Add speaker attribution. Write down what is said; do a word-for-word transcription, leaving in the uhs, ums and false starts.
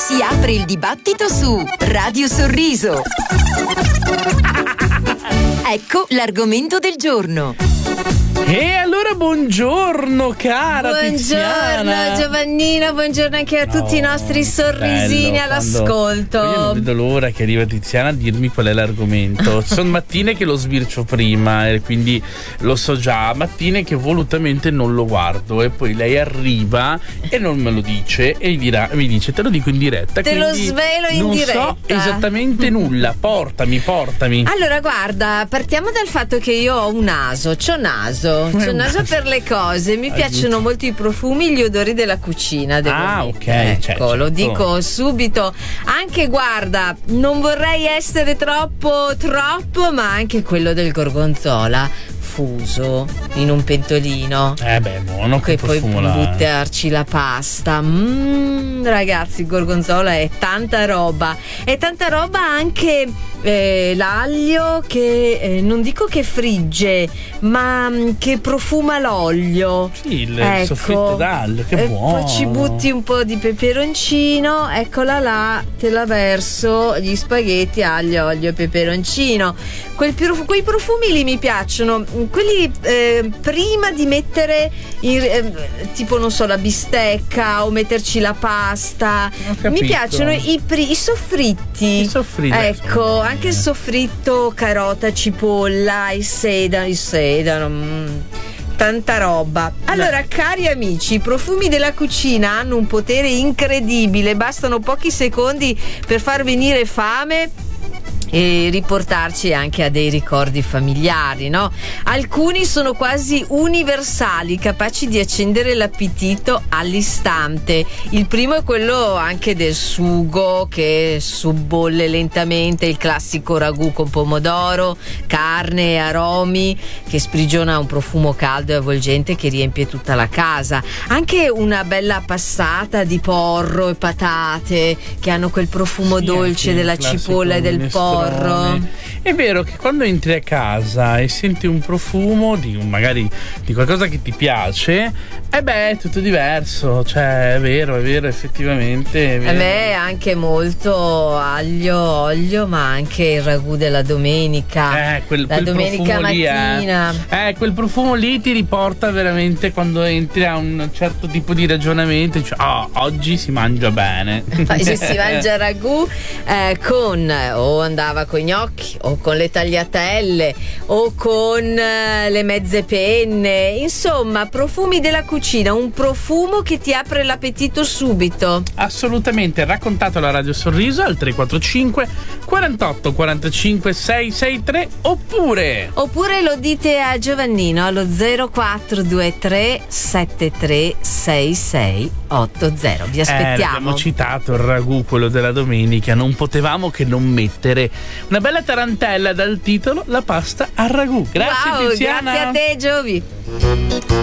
Speaker 1: Si apre il dibattito su Radio Sorriso. Ecco l'argomento del giorno.
Speaker 2: E allora buongiorno cara
Speaker 3: buongiorno
Speaker 2: Tiziana.
Speaker 3: Giovannino, buongiorno anche a tutti oh, i nostri sorrisini bello, all'ascolto.
Speaker 2: Quando, io non vedo l'ora che arriva Tiziana a dirmi qual è l'argomento. Ci sono mattine che lo sbircio prima e quindi lo so già, mattine che volutamente non lo guardo e poi lei arriva e non me lo dice e dirà, mi dice te lo dico in diretta.
Speaker 3: Te lo svelo in
Speaker 2: non
Speaker 3: diretta.
Speaker 2: Non so esattamente nulla, portami, portami.
Speaker 3: Allora guarda, partiamo dal fatto che io ho un naso, c'ho naso. C'ho naso per le cose, mi piacciono molto i profumi, gli odori della cucina. Devo
Speaker 2: ah,
Speaker 3: dire.
Speaker 2: ok.
Speaker 3: Ecco,
Speaker 2: certo.
Speaker 3: Lo dico subito. Anche, guarda, non vorrei essere troppo, troppo, ma anche quello del gorgonzola fuso in un pentolino.
Speaker 2: Eh beh, buono che
Speaker 3: poi
Speaker 2: là.
Speaker 3: buttarci la pasta. Mm, ragazzi, il gorgonzola è tanta roba. È tanta roba anche eh, l'aglio che eh, non dico che frigge, ma mh, che profuma l'olio.
Speaker 2: Sì, il
Speaker 3: ecco.
Speaker 2: soffritto d'aglio, che
Speaker 3: e
Speaker 2: buono.
Speaker 3: Poi ci butti un po' di peperoncino, eccola là, te la verso, gli spaghetti, aglio, olio e peperoncino. Quel, quei profumi lì mi piacciono, quelli eh, prima di mettere in, eh, tipo non so la bistecca o metterci la pasta. Mi piacciono i, i soffritti.
Speaker 2: I soffritti.
Speaker 3: Ecco, anche il soffritto carota, cipolla, il sedano, il sedano. Mm. Tanta roba. Allora, cari amici, i profumi della cucina hanno un potere incredibile, bastano pochi secondi per far venire fame e riportarci anche a dei ricordi familiari, no? Alcuni sono quasi universali, capaci di accendere l'appetito all'istante. Il primo è quello anche del sugo che subbolle lentamente, il classico ragù con pomodoro, carne e aromi che sprigiona un profumo caldo e avvolgente che riempie tutta la casa. Anche una bella passata di porro e patate che hanno quel profumo sì, dolce della cipolla e del porro.
Speaker 2: È vero che quando entri a casa e senti un profumo di magari di qualcosa che ti piace, e beh, è tutto diverso, cioè è vero, è vero, effettivamente è vero.
Speaker 3: A me anche molto aglio, olio, ma anche il ragù della domenica.
Speaker 2: Eh, quel,
Speaker 3: la
Speaker 2: quel
Speaker 3: domenica mattina.
Speaker 2: Lì, eh. eh, quel profumo lì ti riporta veramente quando entri a un certo tipo di ragionamento, cioè, oh, oggi si mangia bene.
Speaker 3: Oggi si mangia ragù eh, con o andava con i gnocchi o con le tagliatelle o con uh, le mezze penne, insomma profumi della cucina, un profumo che ti apre l'appetito subito.
Speaker 2: Assolutamente, raccontato alla Radio Sorriso al tre quattro cinque quarantotto quarantacinque sei sei tre oppure
Speaker 3: oppure lo dite a Giovannino allo zero quattro due tre sette tre sei sei otto zero. Vi aspettiamo.
Speaker 2: Eh, abbiamo citato il ragù, quello della domenica, non potevamo che non mettere una bella tarantella dal titolo La pasta al ragù. Grazie
Speaker 3: wow,
Speaker 2: Tiziana.
Speaker 3: Grazie a te Giovi.